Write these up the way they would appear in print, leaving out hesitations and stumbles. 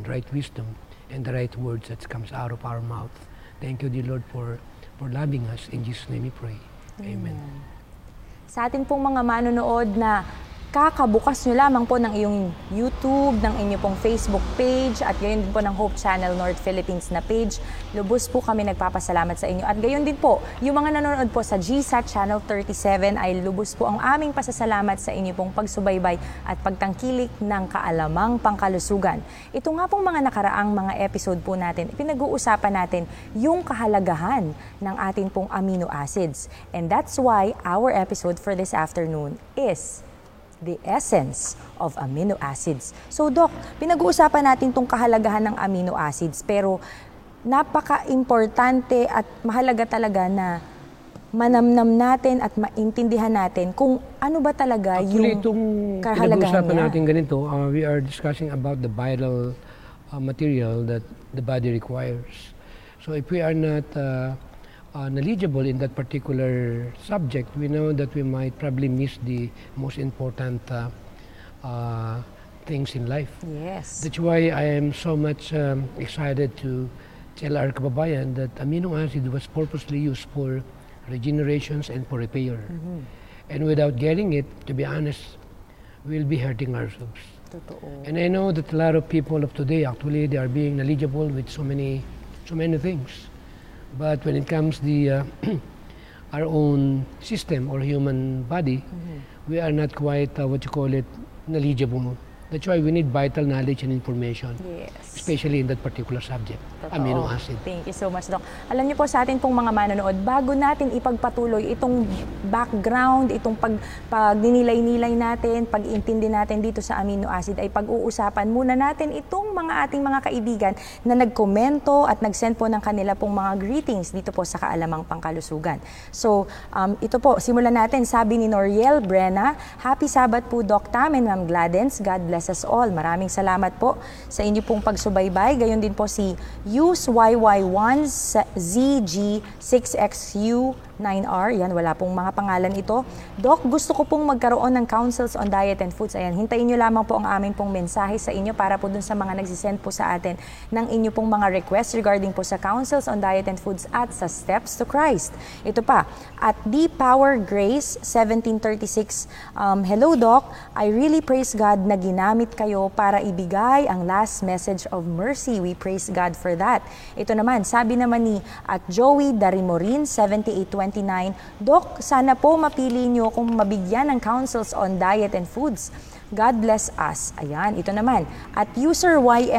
right wisdom and the right words that comes out of our mouth. Thank you, dear Lord, for loving us. In Jesus' name we pray. Amen. Sa atin pong mga manonood na kakabukas nyo lamang po ng iyong YouTube, ng inyo pong Facebook page, at gayon din po ng Hope Channel North Philippines na page. Lubos po kami nagpapasalamat sa inyo. At gayon din po, yung mga nanonood po sa GSAT Channel 37 ay lubos po ang aming pasasalamat sa inyo pong pagsubaybay at pagtangkilik ng kaalamang pangkalusugan. Ito nga pong mga nakaraang mga episode po natin, pinag-uusapan natin yung kahalagahan ng ating pong amino acids. And that's why our episode for this afternoon is the essence of amino acids. So Doc, pinag-uusapan natin itong kahalagahan ng amino acids, pero napaka-importante at mahalaga talaga na manamnam natin at maintindihan natin kung ano ba talaga actually, yung kahalagahan pinag-uusapan niya. natin ganito, we are discussing about the vital material that the body requires. So if we are not knowledgeable in that particular subject, we know that we might probably miss the most important things in life. Yes. That's why I am so much excited to tell our kababayan that amino acid was purposely used for regenerations and for repair. And without getting it, to be honest, we'll be hurting ourselves. Totoo. And I know that a lot of people of today, actually, they are being knowledgeable with so many things. But when it comes the our own system or human body, we are not quite what you call it, knowledgeable. That's why we need vital knowledge and information, Yes. especially in that particular subject, Totoo. amino acid. Thank you so much, Doc. Alam niyo po sa atin pong mga manonood, bago natin ipagpatuloy itong background, itong pagninilay-nilay natin, pag-intindi natin dito sa amino acid, ay pag-uusapan muna natin itong mga ating mga kaibigan na nagkomento at nag-send po ng kanila pong mga greetings dito po sa Kaalamang Pangkalusugan. So, ito po, simulan natin. Sabi ni Noriel Brena, Happy Sabbath po, Doc Tam and Ma'am Gladens. God bless us all. Maraming salamat po sa inyo pong pagsubaybay. Gayon din po si USYY1ZG6XU9R. Yan, wala pong mga pangalan ito. Doc, gusto ko pong magkaroon ng counsels on diet and foods. Ayan, hintayin nyo lamang po ang aming pong mensahe sa inyo para po dun sa mga nagsisend po sa atin ng inyo pong mga requests regarding po sa counsels on diet and foods at sa steps to Christ. Ito pa, at The Power Grace 1736. Hello Doc, I really praise God na ginamit kayo para ibigay ang last message of mercy. We praise God for that. Ito naman, sabi naman ni at Joey Darimorin 7829, Doc, sana po mapili nyo kung mabigyan ng counsels on diet and foods. God bless us. Ayan, ito naman. At user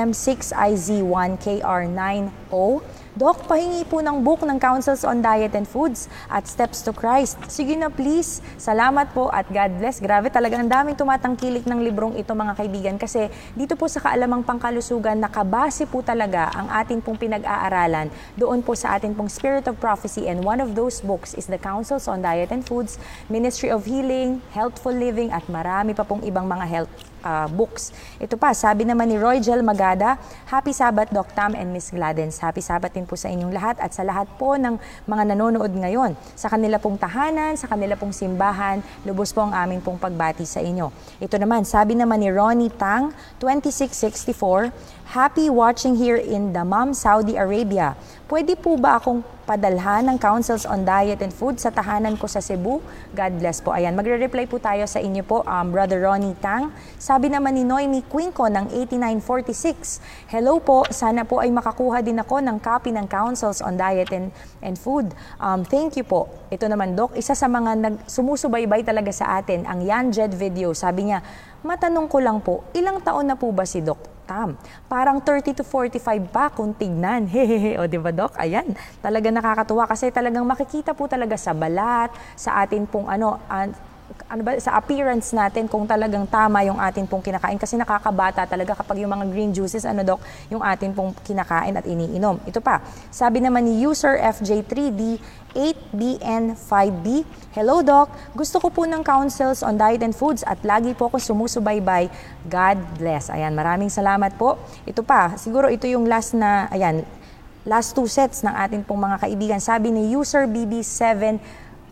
YM6IZ1KR90, Doc, pahingi po ng book ng Counsels on Diet and Foods at Steps to Christ. Sige na please. Salamat po at God bless. Grabe talaga, ang daming tumatangkilik ng librong ito mga kaibigan kasi dito po sa Kaalamang Pangkalusugan nakabase po talaga ang ating pong pinag-aaralan doon po sa ating pong Spirit of Prophecy, and one of those books is the Counsels on Diet and Foods, Ministry of Healing, Healthful Living at marami pa pong ibang mga health books. Ito pa, sabi naman ni Roygel Magada, Happy Sabbath Doc Tam and Miss Gladens. Happy Sabbath din po sa inyong lahat at sa lahat po ng mga nanonood ngayon. Sa kanila pong tahanan, sa kanila pong simbahan, lubos po ang aming pong pagbati sa inyo. Ito naman, sabi naman ni Ronnie Tang, 2664, Happy watching here in Dammam, Saudi Arabia. Pwede po ba akong padalhan ng counsels on diet and food sa tahanan ko sa Cebu? God bless po. Ayan, magre-reply po tayo sa inyo po, Brother Ronnie Tang. Sabi naman ni Noemi Quinco ng 8946, Hello po, sana po ay makakuha din ako ng copy ng counsels on diet and food. Thank you po. Ito naman, Doc, isa sa mga sumusubaybay talaga sa atin, ang Yan Jed video. Sabi niya, matanong ko lang po, ilang taon na po ba si Doc Tam? Parang 30 to 45 pa kung tignan. Hehehe. O diba Doc? Ayan. Talaga nakakatuwa kasi talagang makikita po talaga sa balat, sa atin pong sa appearance natin kung talagang tama yung atin pong kinakain kasi nakakabata talaga kapag yung mga green juices, Doc, yung atin pong kinakain at iniinom. Ito pa, sabi naman ni user FJ3D 8BN5B, Hello Doc, gusto ko po ng counsels on diet and foods at lagi po akong sumusubaybay. God bless. Ayan, maraming salamat po. Ito pa, siguro ito yung last two sets ng atin pong mga kaibigan. Sabi ni user BB7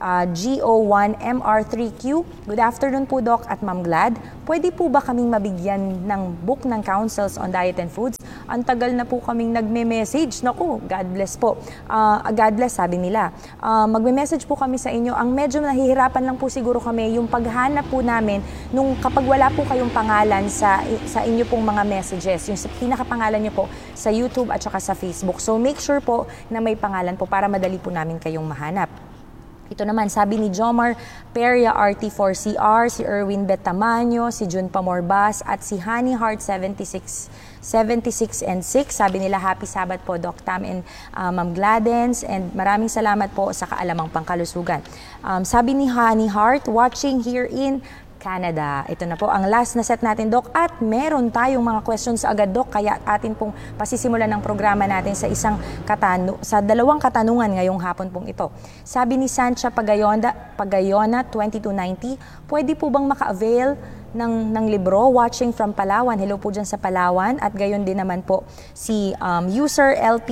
GO1MR3Q, Good afternoon po Doc at Ma'am Glad. Pwede po ba kaming mabigyan ng book ng counsels on diet and foods? Ang tagal na po kaming nagme-message. Naku, God bless po. God bless, sabi nila. Magme-message po kami sa inyo. Ang medyo nahihirapan lang po siguro kami, yung paghanap po namin, nung kapag wala po kayong pangalan sa inyo pong mga messages, yung pinakapangalan nyo po sa YouTube at saka sa Facebook. So make sure po na may pangalan po para madali po namin kayong mahanap. Ito naman, sabi ni Jomar Peria RT4CR, si Erwin Betamanyo, si Jun Pamorbas, at si Honey Heart 76 and 6. Sabi nila, happy Sabbath po, Doc Tam and Ma'am Gladens, and maraming salamat po sa kaalamang pangkalusugan. Sabi ni Honey Heart, watching here in Canada. Ito na po ang last na set natin, Doc. At meron tayong mga questions agad, Doc. Kaya atin pong pasisimulan ng programa natin sa dalawang katanungan ngayong hapon pong ito. Sabi ni Sancha Pagayona 2290, pwede po bang maka-avail ng libro, Watching from Palawan? Hello po dyan sa Palawan. At gayon din naman po si user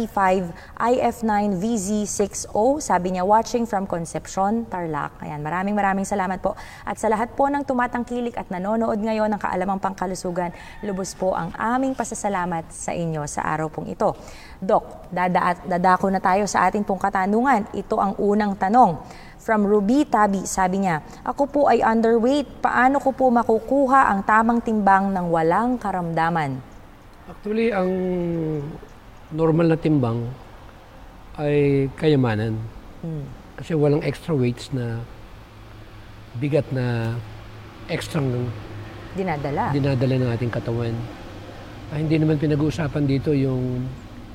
LP5IF9VZ60. Sabi niya, watching from Concepcion, Tarlac. Ayan, maraming salamat po. At sa lahat po ng tumatangkilik at nanonood ngayon ng Kaalamang Pangkalusugan, lubos po ang aming pasasalamat sa inyo sa araw pong ito. Doc, dadako na tayo sa ating pong katanungan. Ito ang unang tanong. From Ruby Tabi, sabi niya, ako po ay underweight. Paano ko po makukuha ang tamang timbang ng walang karamdaman? Actually, ang normal na timbang ay kayamanan. Kasi walang extra weights na bigat na extra dinadala ng ating katawan. Hindi naman pinag-uusapan dito yung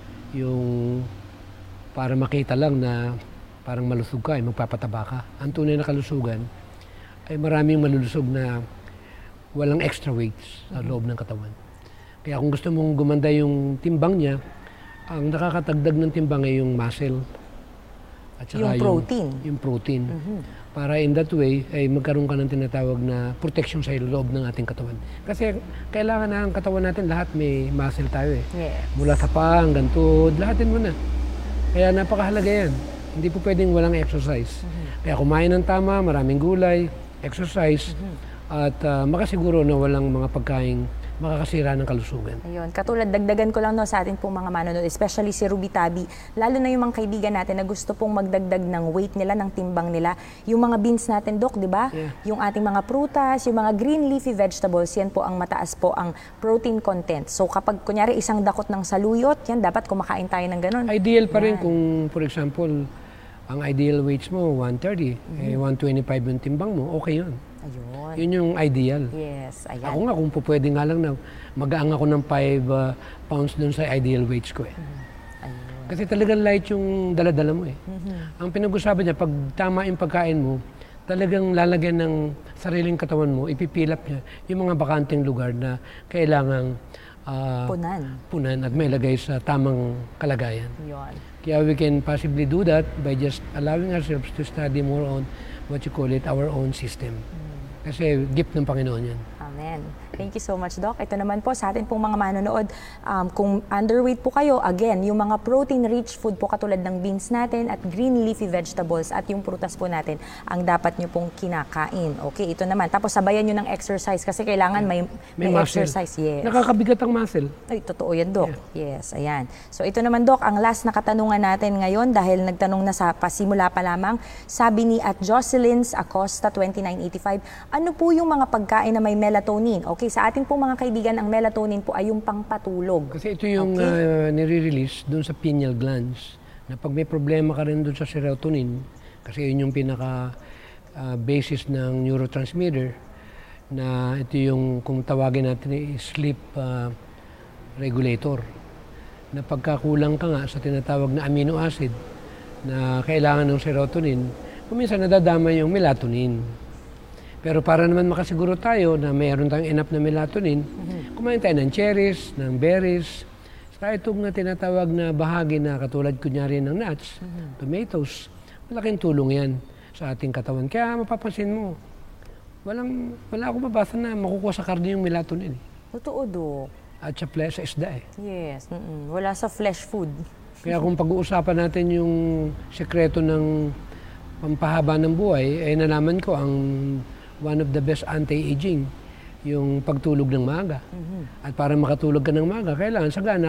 para makita lang na parang malusog ka, ay magpapataba ka. Ang tunay na kalusugan ay maraming malulusog na walang extra weights sa loob ng katawan. Kaya kung gusto mong gumanda yung timbang niya, ang nakakatagdag ng timbang ay yung muscle. At saka yung protein. Para in that way, ay magkaroon ka ng tinatawag na protection sa loob ng ating katawan. Kasi kailangan na ang katawan natin, lahat may muscle tayo eh. Yes. Mula sa paa hanggang tuhod, lahatin mo na. Kaya napakahalaga yan. Hindi po pwedeng walang exercise. Kaya kumain ng tama, maraming gulay, exercise, at makasiguro na walang mga pagkain makakasira ng kalusugan. Ayun, katulad, dagdagan ko lang sa atin pong mga manonood, especially si Ruby Tabi, lalo na yung mga kaibigan natin na gusto pong magdagdag ng weight nila, ng timbang nila. Yung mga beans natin, Doc, di ba? Yeah. Yung ating mga prutas, yung mga green leafy vegetables, yan po ang mataas po ang protein content. So kapag kunyari isang dakot ng saluyot, yan dapat kumakain tayo ng ganun. Ideal pa rin kung, for example, ang ideal weights mo, 130, 125 yung timbang mo, okay yun. Ayun. Yun yung ideal. Yes, ayan. Ako nga, kung pwede nga lang na mag-aang ako ng 5 pounds dun sa ideal weights ko eh. Ayun. Kasi talagang light yung daladala mo eh. Ang pinag-usapan niya, pag tama yung pagkain mo, talagang lalagyan ng sariling katawan mo, ipipilap niya yung mga bakanteng lugar na kailangang punan at may lagay sa tamang kalagayan. Yun. Kaya we can possibly do that by just allowing ourselves to study more on what you call it, our own system. Kasi gift ng Panginoon yan. Amen. Thank you so much, Doc. Ito naman po sa atin pong mga manonood, kung underweight po kayo, again, yung mga protein-rich food po katulad ng beans natin at green leafy vegetables at yung prutas po natin ang dapat nyo pong kinakain. Okay, ito naman. Tapos sabayan nyo ng exercise kasi kailangan may exercise. Yes. Nakakabigat ang muscle. Ay, totoo yan, Doc. Yeah. Yes, ayan. So ito naman, Doc, ang last na katanungan natin ngayon dahil nagtanong na sa pasimula pa lamang, sabi ni at Jocelyn's Acosta 2985, ano po yung mga pagkain na may melatonin? Okay, sa ating pong mga kaibigan, ang melatonin po ay yung pangpatulog. Kasi ito yung nire-release dun sa pineal glands na pag may problema ka rin dun sa serotonin, kasi yun yung pinaka basis ng neurotransmitter, na ito yung kung tawagin natin sleep regulator, na pagkakulang ka nga sa tinatawag na amino acid na kailangan ng serotonin, kuminsan nadadama yung melatonin. Pero para naman makasiguro tayo na mayroon tayong enough na melatonin, kumain tayo ng cherries, ng berries, saka itong tinatawag na bahagi na katulad kunyari ng nuts, tomatoes, malaking tulong yan sa ating katawan. Kaya mapapansin mo, wala akong mabasa na makukuha sa karne yung melatonin. Totoo, Doc. At sa isda eh. Yes, wala sa flesh food. Kaya kung pag-uusapan natin yung sekreto ng pampahaba ng buhay, nalaman ko ang one of the best anti-aging, yung pagtulog ng maaga. At para makatulog ka ng maaga, kailangan sagana